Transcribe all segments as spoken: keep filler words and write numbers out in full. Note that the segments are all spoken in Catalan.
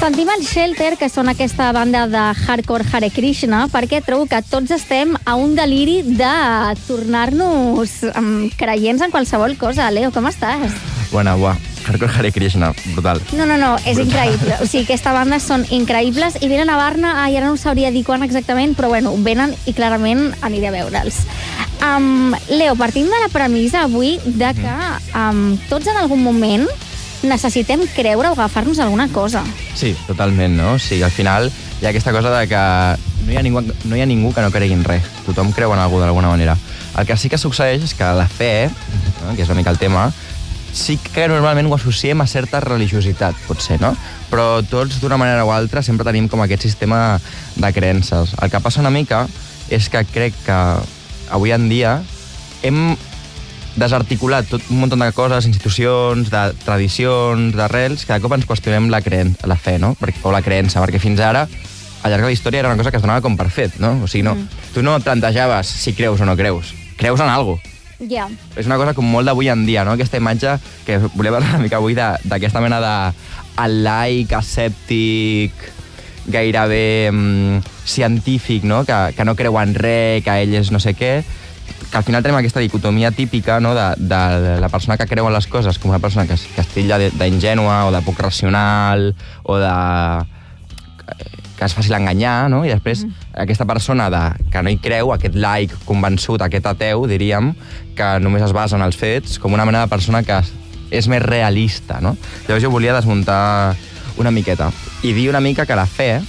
sentim el Shelter, que són aquesta banda de hardcore Hare Krishna, perquè trobo que tots estem a un deliri de tornar-nos um, creients en qualsevol cosa. Leo, com estàs? Bona, buah. Hardcore Hare Krishna, brutal. No, no, no, és brutal. Increïble. O sigui, aquesta banda són increïbles i venen a Barna, ai, ara no sabria dir quan exactament, però bueno, venen i clarament aniré a veure'ls. Um, Leo, partim de la premissa avui de que um, tots en algun moment necessitem creure o agafar-nos alguna cosa. Sí, totalment, no? O sigui, al final hi ha aquesta cosa de que no hi ha ningú, no hi ha ningú que no cregui en res. Tothom creu en algú d'alguna manera. El que sí que succeeix és que la fe, no? Que és una mica el tema, sí que normalment ho associem a certa religiositat, potser, no? Però tots, d'una manera o altra, sempre tenim com aquest sistema de creences. El que passa una mica és que crec que avui en dia hem desarticulat tot un munt de coses, institucions, de tradicions, d'arrels, que de cop ens qüestionem la, creen la fe, no? O la creença, perquè fins ara, al llarg de la història, era una cosa que es donava com per fet, no? O sigui, no, mm. tu no et plantejaves si creus o no creus. Creus en alguna cosa. Ja. Yeah. És una cosa com molt d'avui en dia, no? Aquesta imatge que volia parlar una mica avui d'aquesta mena de el laic, escèptic, gairebé mm, científic, no? Que, que no creu en res, que ell és no sé què, que al final tenim aquesta dicotomia típica, no? de, de la persona que creu en les coses com una persona que, que es titlla d'ingènua o de poc racional o de que és fàcil enganyar, no? I després mm. aquesta persona de, que no hi creu, aquest laic convençut, aquest ateu, diríem, que només es basa en els fets, com una mena de persona que és més realista, no? Llavors jo volia desmuntar una miqueta i dir una mica que la fe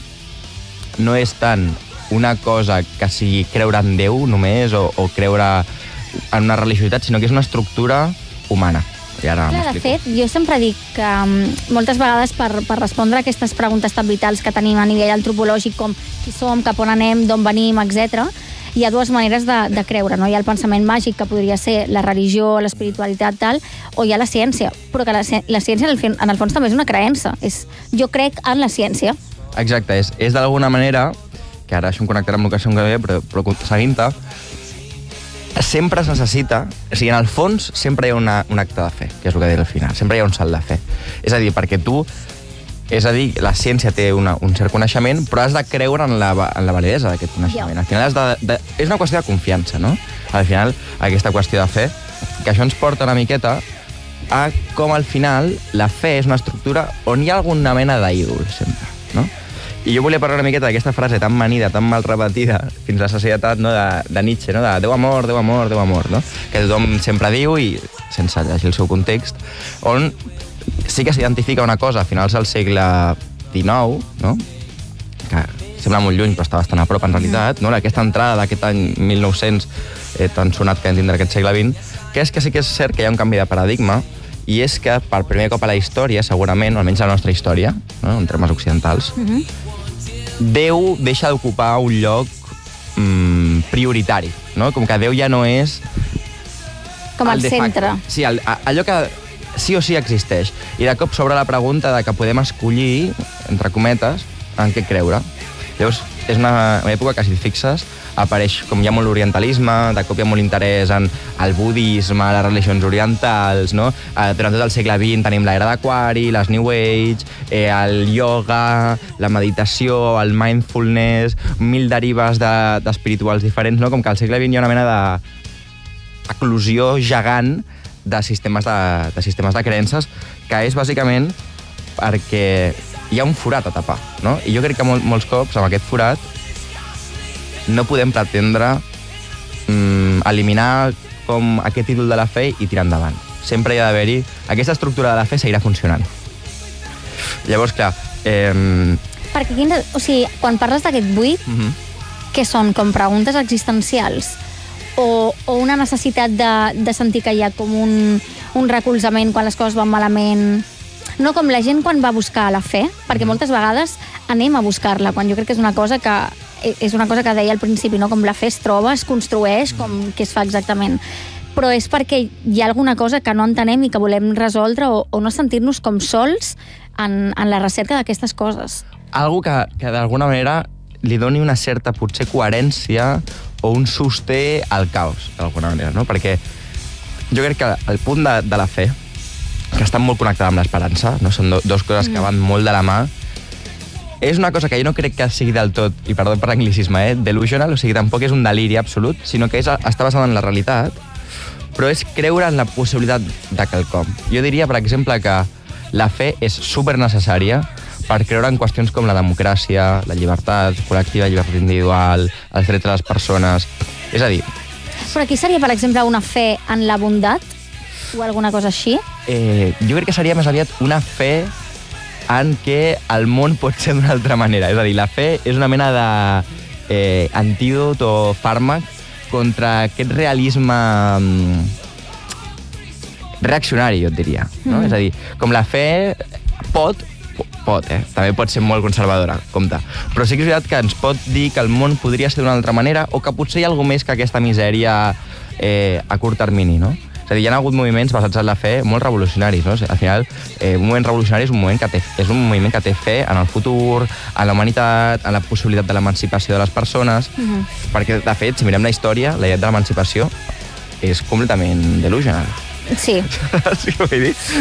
no és tant una cosa que sigui creure en Déu només o, o creure en una religiositat, sinó que és una estructura humana. I ara Clar, de fet, jo sempre dic que um, moltes vegades per, per respondre a aquestes preguntes tan vitals que tenim a nivell antropològic, com qui som, cap on anem, d'on venim, etcètera, hi ha dues maneres de, de creure, no? Hi ha el pensament màgic, que podria ser la religió, l'espiritualitat, tal, o hi ha la ciència, però que la, la ciència, en el, en el fons, també és una creença. És, jo crec en la ciència. Exacte, és, és d'alguna manera, que ara això em connectarà amb el que som que ve, però, però seguint-te, sempre es necessita, o sigui, en el fons sempre hi ha una, un acte de fe, que és el que deia al final, sempre hi ha un salt de fe. És a dir, perquè tu, és a dir, la ciència té una, un cert coneixement, però has de creure en la, en la validesa d'aquest coneixement. Al final has de, de, és una qüestió de confiança, no? Al final, aquesta qüestió de fe, que això ens porta una miqueta a com al final la fe és una estructura on hi ha alguna mena d'ídol, sempre, no? I jo volia parlar una miqueta d'aquesta frase tan manida, tan mal repetida, fins a la societat, no? de, de Nietzsche, no? de Déu amor, Déu amor, Déu amor, no? Que tothom sempre diu, i sense llegir el seu context, on sí que s'identifica una cosa a finals del segle dinou, no? Que sembla molt lluny, però està bastant a prop, en realitat, no? Aquesta entrada d'aquest any mil nou-cents, eh, tan sonat que hem tindre aquest segle vint, que és que sí que és cert que hi ha un canvi de paradigma, i és que per primer cop a la història, segurament, o almenys a la nostra història, no? En termes occidentals, mm-hmm. Déu deixa d'ocupar un lloc mm, prioritari, no? Com que Déu ja no és... Com el, el centre. Sí, el, allò que sí o sí existeix. I de cop s'obre la pregunta de que podem escollir, entre cometes, en què creure. Llavors, és una, una època que, si et fixes, apareix, com hi ha molt orientalisme, de cop hi ha molt interès en el budisme, les religions orientals, no? Eh, durant tot el segle vint tenim l'era d'Aquari, les New Age, eh, el yoga, la meditació, el mindfulness, mil derives d'espirituals de, diferents, no? Com que al segle vint hi ha una mena d'eclosió gegant de sistemes de, de sistemes de creences, que és bàsicament perquè hi ha un forat a tapar, no? I jo crec que mol, molts cops, amb aquest forat, no podem pretendre mm, eliminar com aquest títol de la fe i tirar endavant. Sempre hi ha d'haver-hi... Aquesta estructura de la fe seguirà funcionant. Llavors, clar... Eh... Perquè, quin, o sigui, quan parles d'aquest buit, uh-huh. què són? Com preguntes existencials? O, o una necessitat de, de sentir que hi ha com un, un recolzament quan les coses van malament? No com la gent quan va a buscar la fe, perquè uh-huh. moltes vegades anem a buscar-la, quan jo crec que és una cosa que... és una cosa que deia al principi, no? Com la fe es troba, es construeix, com què es fa exactament. Però és perquè hi ha alguna cosa que no entenem i que volem resoldre o, o no sentir-nos com sols en, en la recerca d'aquestes coses. Algo que, que d'alguna manera li doni una certa, potser, coherència o un sosté al caos, d'alguna manera, no? Perquè jo crec que el punt de, de la fe, que està molt connectada amb l'esperança, no? Són do, dos coses que van molt de la mà, és una cosa que jo no crec que sigui del tot, i perdó per l'anglicisme, eh, delusional, o sigui, tampoc és un deliri absolut, sinó que és, està basada en la realitat, però és creure en la possibilitat de quelcom. Jo diria, per exemple, que la fe és supernecessària per creure en qüestions com la democràcia, la llibertat col·lectiva, la llibertat individual, els drets de les persones... És a dir... Però aquí seria, per exemple, una fe en la bondat? O alguna cosa així? Eh, jo crec que seria més aviat una fe en què el món pot ser d'una altra manera. És a dir, la fe és una mena de eh, antídot o fàrmac contra aquest realisme reaccionari, jo et diria. No? Mm. És a dir, com la fe pot, pot, eh? també pot ser molt conservadora, compte. Però sí que és veritat que ens pot dir que el món podria ser d'una altra manera o que potser hi ha alguna més que aquesta misèria eh, a curt termini, no? És a dir, hi ha hagut moviments basats en la fe molt revolucionaris, no? Al final, eh, un moviment revolucionari és un, moment que té, és un moviment que té fe en el futur, en la humanitat, en la possibilitat de l'emancipació de les persones, uh-huh. perquè, de fet, si mirem la història, la idea de l'emancipació és completament delusional. Sí. Sí, ho he dit.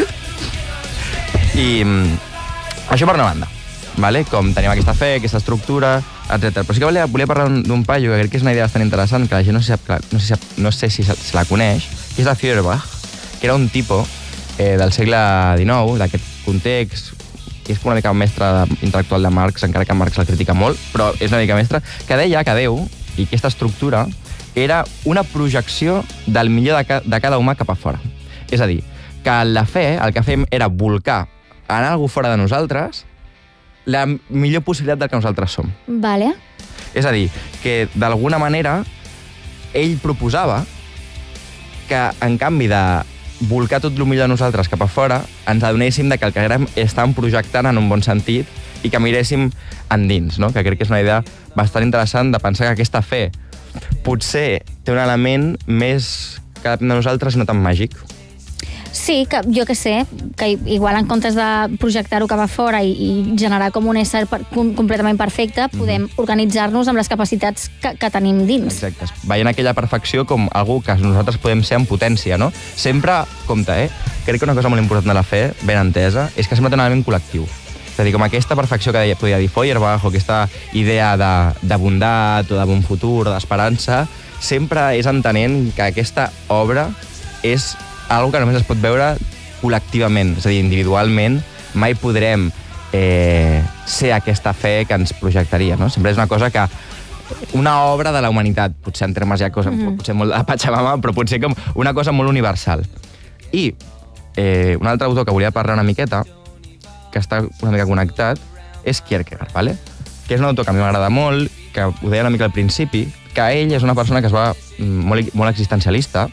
I això per una banda, vale? Com tenim aquesta fe, aquesta estructura, etcètera. Però sí que volia, volia parlar d'un paio que crec que és una idea bastant interessant, que la gent no sé, no sé, no sé si se la coneix, que és la Feuerbach, que era un tipus eh, del segle dinou, d'aquest context, que és una mica mestre intel·lectual de Marx, encara que Marx el critica molt, però és una mica mestre, que deia que Déu i aquesta estructura era una projecció del millor de, ca de cada humà cap a fora. És a dir, que la fe, el que fem era volcar en algú fora de nosaltres la millor possibilitat del que nosaltres som. Vale. És a dir, que d'alguna manera ell proposava que, en canvi de volcar tot el millor de nosaltres cap a fora, ens adonéssim de que el que estàvem projectant en un bon sentit i que miréssim endins, no? Que crec que és una idea bastant interessant de pensar que aquesta fe potser té un element més que depèn de nosaltres i no tan màgic. Sí, que jo que sé, que igual en comptes de projectar-ho cap a fora i, i generar com un ésser per, com, completament perfecte, podem mm-hmm. organitzar-nos amb les capacitats que, que tenim dins. Exacte. Veient aquella perfecció com algú que nosaltres podem ser en potència, no? Sempre, compte, eh? Crec que una cosa molt important de la fe, ben entesa, és que sempre té un element col·lectiu. És a dir, com aquesta perfecció que deia, podia dir Feuerbach, o aquesta idea de, de bondat, o de bon futur, o d'esperança, sempre és entenent que aquesta obra és algo que només es pot veure col·lectivament, és a dir, individualment, mai podrem eh, ser aquesta fe que ens projectaria, no? Sempre és una cosa que... Una obra de la humanitat, potser en termes ja cosa, mm-hmm. potser molt de Pachamama, però potser com una cosa molt universal. I eh, un altre autor que volia parlar una miqueta, que està una mica connectat, és Kierkegaard, ¿vale? Que és un autor que a mi m'agrada molt, que ho deia una mica al principi, que ell és una persona que es va molt, molt existencialista,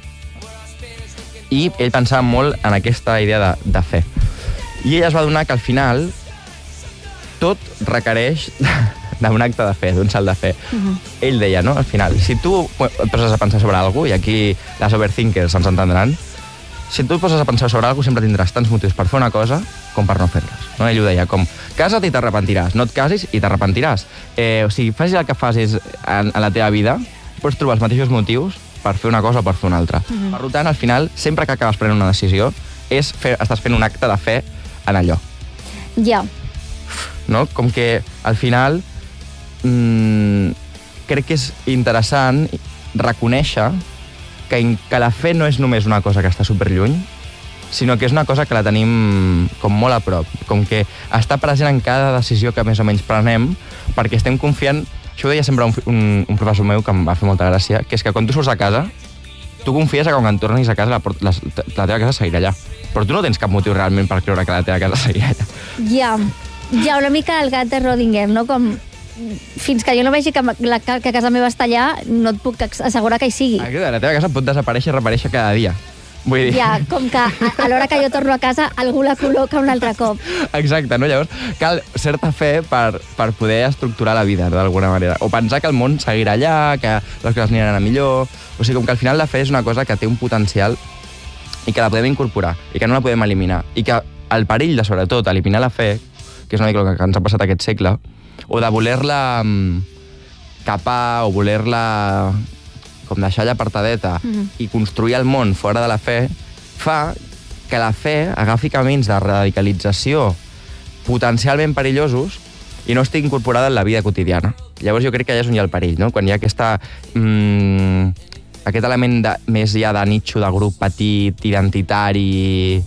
i ell pensava molt en aquesta idea de, de fe. I ell es va adonar que al final tot requereix d'un acte de fe, d'un salt de fe. Uh-huh. Ell deia, no?, al final, si tu et poses a pensar sobre alguna cosa, i aquí les overthinkers ens entendran, si tu et poses a pensar sobre alguna cosa, sempre tindràs tants motius per fer una cosa com per no fer-les. No? Ell ho deia com, casa't i t'arrepentiràs, no et casis i t'arrepentiràs. Eh, o sigui, facis el que facis en, en la teva vida, pots trobar els mateixos motius per fer una cosa o per fer una altra. Uh-huh. Per tant, al final, sempre que acabes prenent una decisió, és fer, estàs fent un acte de fe en allò. Ja. No? Com que, al final, mmm, crec que és interessant reconèixer que, que la fe no és només una cosa que està superlluny, sinó que és una cosa que la tenim com molt a prop. Com que està present en cada decisió que més o menys prenem, perquè estem confiant... Això ho deia sempre un, un, un professor meu que em va fer molta gràcia, que és que quan tu surts a casa, tu confies que quan tornis a casa la, la, la teva casa seguirà allà. Però tu no tens cap motiu realment per creure que la teva casa seguirà allà. Ja, ja una mica el gat de Rodinger, no? Com fins que jo no vegi que, la, que casa meva està allà, no et puc assegurar que hi sigui. La teva casa pot desaparèixer i reaparèixer cada dia. Vull dir... Ja, com que a, a l'hora que jo torno a casa algú la col·loca un altre cop. Exacte, no? Llavors cal certa fe per, per poder estructurar la vida, no? D'alguna manera. O pensar que el món seguirà allà, que les coses aniran a millor... O sigui, com que al final la fe és una cosa que té un potencial i que la podem incorporar, i que no la podem eliminar. I que el perill de, sobretot, eliminar la fe, que és una mica el que ens ha passat aquest segle, o de voler-la capar, o voler-la... com deixar allà apartadeta mm-hmm. i construir el món fora de la fe, fa que la fe agafi camins de radicalització potencialment perillosos i no estigui incorporada en la vida quotidiana. Llavors jo crec que allà és on hi ha el perill, no? Quan hi ha aquesta... Mm, aquest element de, més ja de nitxo, de grup petit, identitari,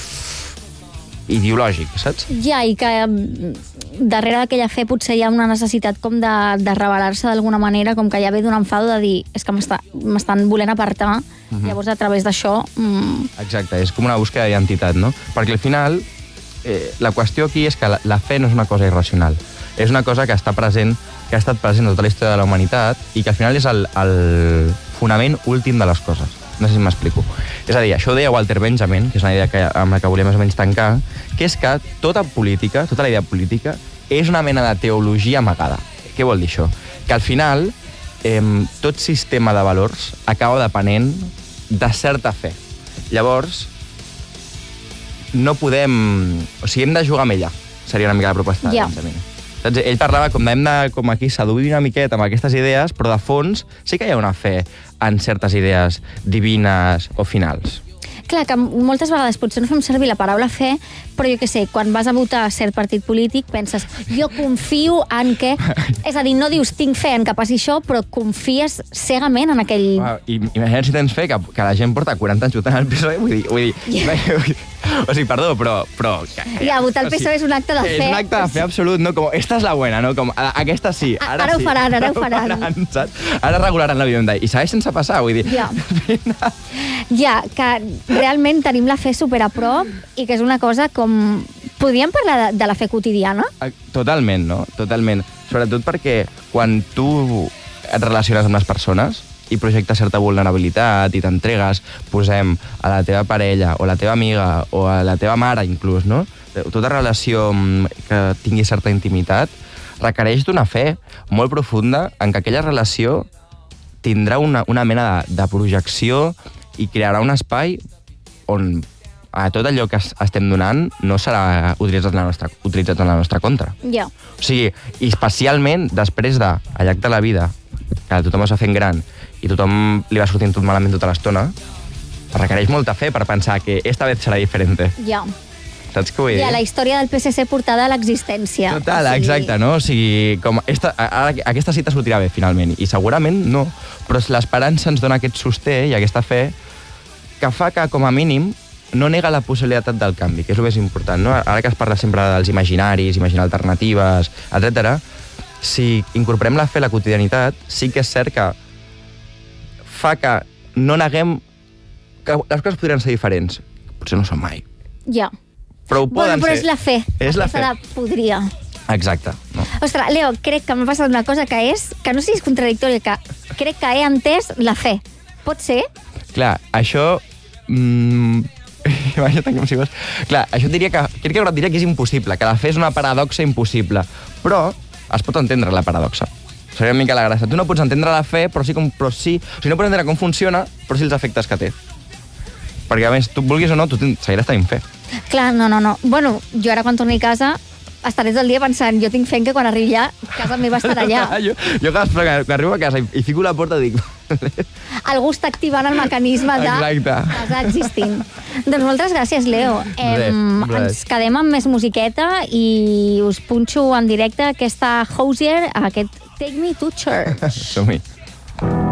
ideològic, saps? Ja, i que darrere d'aquella fe potser hi ha una necessitat com de, de rebel·lar-se d'alguna manera, com que ja ve d'un enfado de dir és que m'estan volent apartar, mm-hmm. Llavors a través d'això... Mm... Exacte, és com una búsqueda d'identitat, no? Perquè al final eh, la qüestió aquí és que la, la fe no és una cosa irracional, és una cosa que està present, que ha estat present a tota la història de la humanitat i que al final és el, el fonament últim de les coses. No sé si m'explico. És a dir, això ho deia Walter Benjamin, que és una idea que, amb la que volia més o menys tancar, que és que tota política, tota la idea política, és una mena de teologia amagada. Què vol dir això? Que al final eh, tot sistema de valors acaba depenent de certa fe. Llavors, no podem... O sigui, hem de jugar amb ella. Seria una mica la proposta de Benjamin. Saps? Ell parlava com d'hem de com aquí seduir una miqueta amb aquestes idees, però de fons sí que hi ha una fe en certes idees divines o finals. Clar, que moltes vegades potser no fem servir la paraula fe, però jo què sé, quan vas a votar a cert partit polític penses, jo confio en que... És a dir, no dius tinc fe en que passi això, però confies cegament en aquell... Ah, i, imagina't si tens fe que, que la gent porta quaranta anys votant al P S O E, vull dir... Vull dir yeah. O sigui, perdó, però... però que, ja, votar al P S O E o sigui, és un acte de fe. És un acte de fe absolut, no? Com, esta és la buena, no? Com, aquesta sí, ara, ara sí. Ho faran, ara ho faran. faran saps? Ara regularan la vida. I segueix sense passar, vull dir... Ja. Ja, que realment tenim la fe super a prop i que és una cosa com... Podríem parlar de, de la fe quotidiana? Totalment, no? Totalment. Sobretot perquè quan tu et relaciones amb les persones i projectes certa vulnerabilitat i t'entregues, posem a la teva parella o la teva amiga o a la teva mare inclús, no? Tota relació que tingui certa intimitat requereix d'una fe molt profunda en que aquella relació tindrà una, una mena de, de projecció i crearà un espai on a tot allò que estem donant no serà utilitzat en la nostra, utilitzat en la nostra contra. Ja. O sigui, i especialment després de, al llarg de la vida, que tothom es va fent gran i tothom li va sortint tot malament tota l'estona, requereix molta fe per pensar que esta vez serà diferent. Ja. Saps què vull dir? Ja, la història del P S C portada a l'existència. Total, o sigui... exacte, no? O sigui, com esta, ara, aquesta cita sortirà bé, finalment, i segurament no, però l'esperança ens dona aquest sosté i aquesta fe que fa que, com a mínim, no nega la possibilitat del canvi, que és el més important, no? Ara que es parla sempre dels imaginaris, imaginar alternatives, etcètera, si incorporem la fe a la quotidianitat, sí que és cert que fa que no neguem que les coses podrien ser diferents. Potser no són mai. Ja. Però ho poden bueno, però ser. és la fe. És la fe. La podria. Exacte. No. Ostres, Leo, crec que m'ha passat una cosa que és, que no sé si és contradictòria, que crec que he entès la fe. Pot ser? Clar, això... Mm, com si fos... Clar, això diria que... Crec que diria que és impossible, que la fe és una paradoxa impossible. Però es pot entendre la paradoxa. Seria una mica la gràcia. Tu no pots entendre la fe, però sí com... Però sí, o sigui, no pots entendre com funciona, però sí els efectes que té. Perquè, a més, tu vulguis o no, tu seguiràs tenint fe. Clar, no, no, no. Bueno, jo ara quan torni a casa estaré tot el dia pensant, jo tinc fe que quan arribi allà, casa meva estarà allà. jo, jo cada vegada que arribo a casa i, i fico la porta dic... Algú està activant el mecanisme de... Exacte. Està existint. Doncs moltes gràcies, Leo. Res, em, res. Ens quedem amb més musiqueta i us punxo en directe aquesta Hozier, aquest Take Me to Church. Som-hi.